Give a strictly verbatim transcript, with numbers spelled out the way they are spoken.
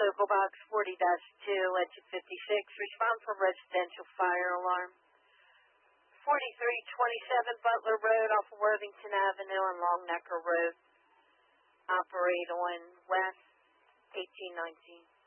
Local Box forty dash two at two fifty-six. Respond for residential fire alarm. forty-three twenty-seven Butler Road off of Worthington Avenue and Long Necker Road. Operate on West eighteen nineteen.